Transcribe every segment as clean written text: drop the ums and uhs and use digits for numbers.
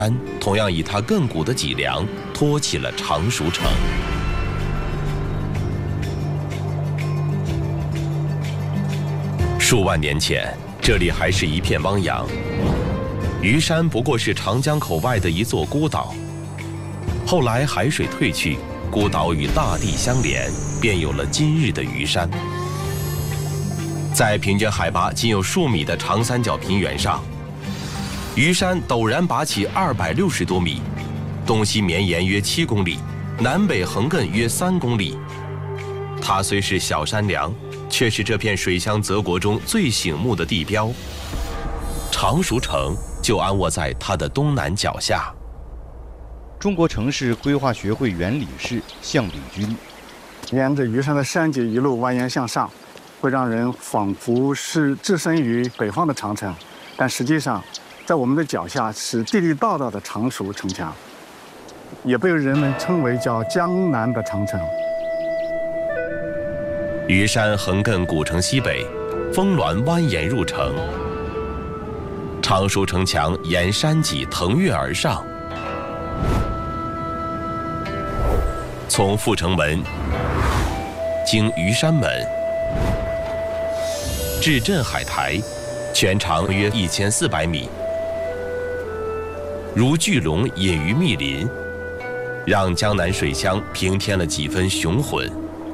同样以它亘古的脊梁托起了常熟城。数万年前，这里还是一片汪洋，虞山不过是长江口外的一座孤岛。后来海水退去，孤岛与大地相连，便有了今日的虞山。在平均海拔仅有数米的长三角平原上，虞山陡然拔起260多米，东西绵延约7公里，南北横亘约3公里。它虽是小山梁，却是这片水乡泽国中最醒目的地标。常熟城就安卧在它的东南角下。 中国城市规划学会原理事项炳军， 沿着虞山的山脊一路蜿蜒向上，会让人仿佛是置身于北方的长城，但实际上，在我们的脚下是地地道道的常熟城墙，也被人们称为叫江南的长城。 虞山横亘古城西北，峰峦蜿蜒入城。常熟城墙沿山脊腾跃而上，从阜成门经虞山门至镇海台，全长约1400米，如巨龙隐于密林，让江南水乡平添了几分雄浑。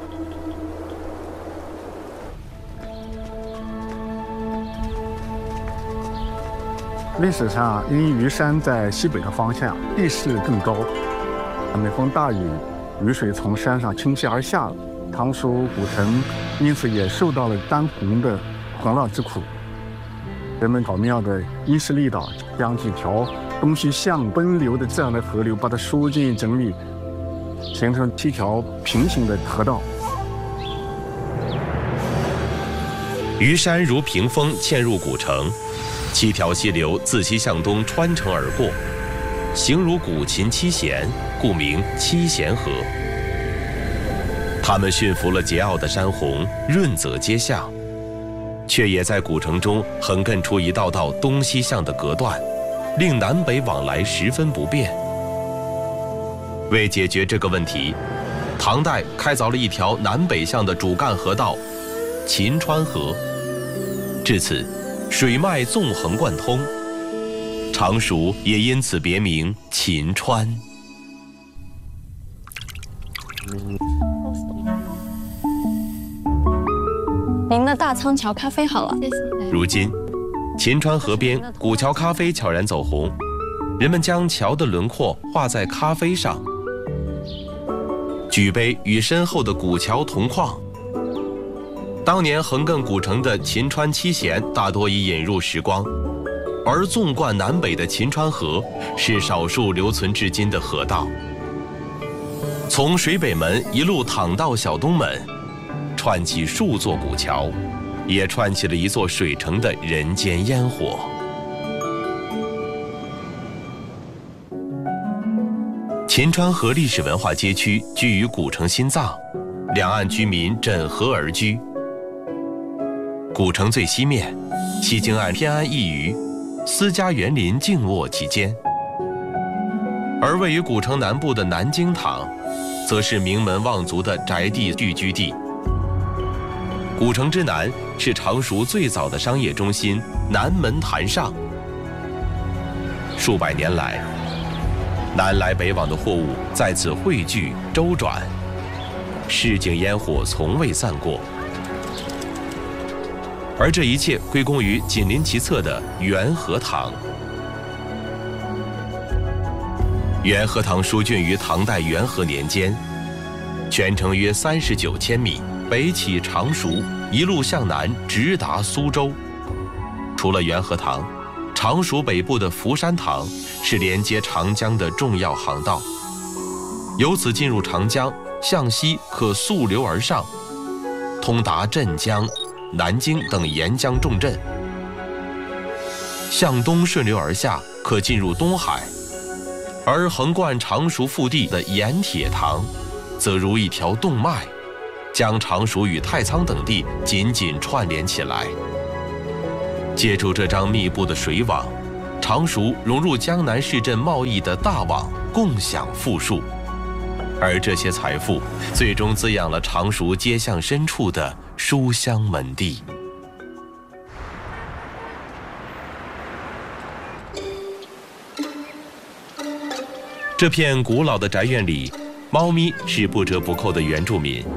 历史上，因虞山在西北的方向，地势更高，每逢大雨，雨水从山上倾泻而下，常熟古城因此也受到了当洪的洪涝之苦。人们搞庙的因势利导，将几条东西向奔流的这样的河流，把它疏浚整理，形成7条平行的河道。 虞山如屏风嵌入古城，7条溪流自西向东穿城而过，形如古琴七弦，故名七弦河。它们驯服了桀骜的山洪，润泽街巷，却也在古城中横亘出一道道东西向的隔断，令南北往来十分不便。为解决这个问题，唐代开凿了一条南北向的主干河道——秦川河。至此，水脉纵横贯通，常熟也因此别名秦川。 您的大仓桥咖啡好了，谢谢。 如今，秦川河边古桥咖啡悄然走红，人们将桥的轮廓画在咖啡上，举杯与身后的古桥同框。当年横亘古城的秦川七贤大多已引入时光，而纵贯南北的秦川河是少数留存至今的河道。从水北门一路淌到小东门，串起数座古桥，也串起了一座水城的人间烟火。秦川河历史文化街区居于古城心脏，两岸居民枕河而居。古城最西面，西京岸偏安一隅，私家园林静卧其间；而位于古城南部的南京堂，则是名门望族的宅地聚居地。古城之南是常熟最早的商业中心南门坛上。数百年来，南来北往的货物在此汇聚周转，市井烟火从未散过。而这一切归功于紧邻其侧的元和堂。元和堂疏浚于唐代元和年间，全程约39千米，北起常熟，一路向南直达苏州。除了元和堂，常熟北部的福山堂是连接长江的重要航道，由此进入长江，向西可溯流而上，通达镇江、南京等沿江重镇；向东顺流而下，可进入东海。而横贯常熟腹地的盐铁塘，则如一条动脉，将常熟与太仓等地紧紧串联起来。借助这张密布的水网， 常熟融入江南市镇贸易的大网，共享富庶。而这些财富最终滋养了常熟街巷深处的书香门第。这片古老的宅院里，猫咪是不折不扣的原住民。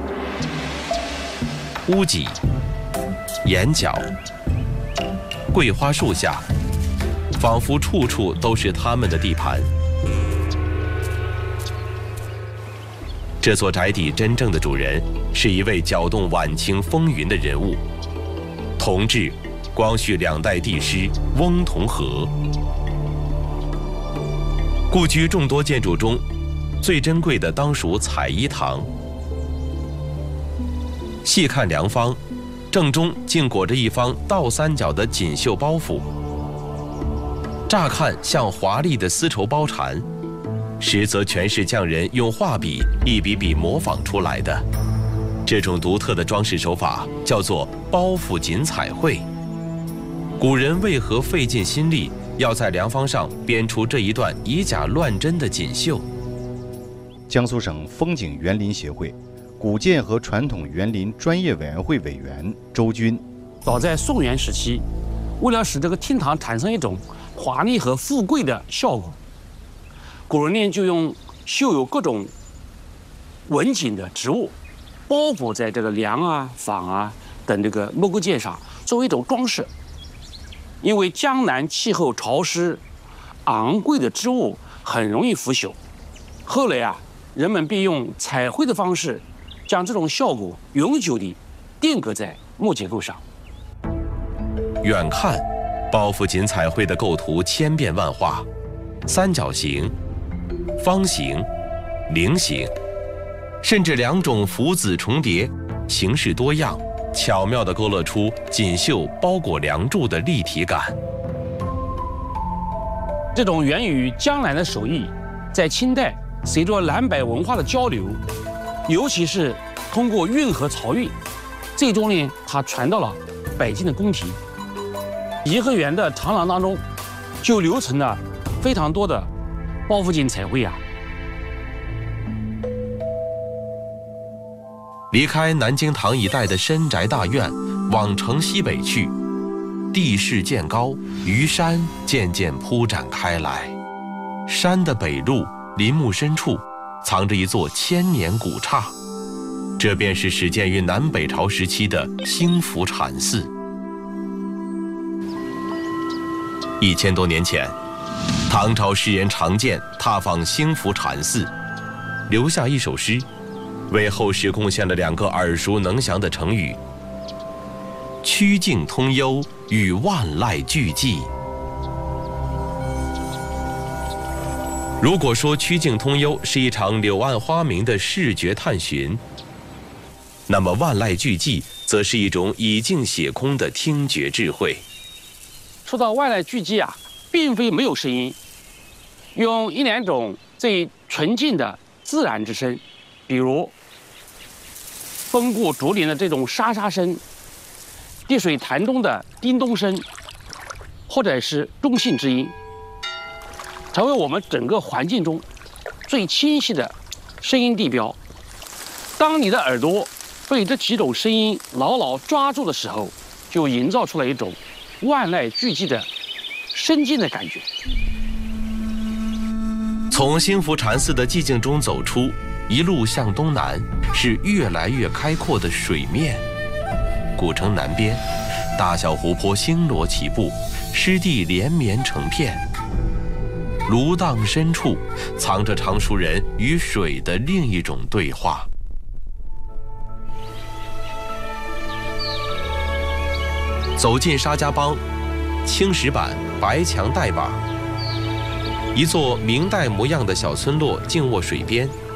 屋脊、檐角、桂花树下，仿佛处处都是他们的地盘。这座宅邸真正的主人是一位搅动晚清风云的人物——同治、光绪2代帝师翁同龢。故居众多建筑中，最珍贵的当属彩衣堂。细看梁方，正中竟裹着一方倒三角的锦绣包袱，乍看像华丽的丝绸包缠，实则全是匠人用画笔一笔笔模仿出来的。这种独特的装饰手法叫做包袱锦彩绘。古人为何费尽心力要在梁方上编出这一段以假乱真的锦绣？ 江苏省风景园林协会古建和传统园林专业委员会委员周军： 早在宋元时期，为了使这个厅堂产生一种华丽和富贵的效果，古人呢就用绣有各种文景的植物包裹在这个梁啊、坊啊等这个木构件上，作为一种装饰。因为江南气候潮湿，昂贵的织物很容易腐朽。后来啊，人们便用彩绘的方式，将这种效果永久地定格在木结构上。 远看，包袱锦彩绘的构图千变万化，三角形、方形、菱形，甚至2种福字重叠，形式多样，巧妙地勾勒出锦绣包裹梁柱的立体感。 这种源于江南的手艺，在清代随着南北文化的交流，尤其是通过运河漕运，最终呢，它传到了北京的宫廷。颐和园的长廊当中，就留存了非常多的包袱锦彩绘啊。 离开南京堂一带的深宅大院，往城西北去，地势渐高，虞山渐渐铺展开来。山的北麓林木深处，藏着一座千年古刹，这便是始建于南北朝时期的兴福禅寺。1000多年前，唐朝诗人常建踏访兴福禅寺，留下一首诗，为后世贡献了2个耳熟能详的成语：曲径通幽与万籁俱寂。如果说曲径通幽是一场柳暗花明的视觉探寻，那么万籁俱寂则是一种以静写空的听觉智慧。 说到万籁俱寂啊，并非没有声音，用1-2种最纯净的自然之声，比如风过竹林的这种沙沙声，滴水潭中的叮咚声，或者是中性之音，成为我们整个环境中最清晰的声音地标。当你的耳朵被这几种声音牢牢抓住的时候，就营造出了一种万籁俱寂的深静的感觉。 从兴福禅寺的寂静中走出，一路向东南，是越来越开阔的水面。古城南边，大小湖泊星罗棋布，湿地连绵成片。芦荡深处，藏着常熟人与水的另一种对话。走进沙家浜，青石板、白墙黛瓦，一座明代模样的小村落静卧水边，